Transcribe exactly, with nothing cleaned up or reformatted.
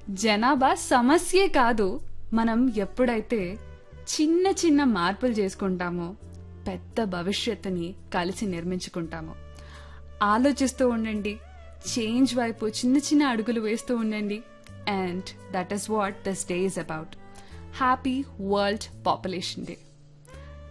జనాభా సమస్యే కాదు, మనం ఎప్పుడైతే చిన్న చిన్న మార్పులు చేసుకుంటామో పెద్ద భవిష్యత్తుని కలిసి నిర్మించుకుంటామో. ఆలోచిస్తూ ఉండండి, చేంజ్ వైపు చిన్న చిన్న అడుగులు వేస్తూ ఉండండి. And that is what this day is about. Happy world population day.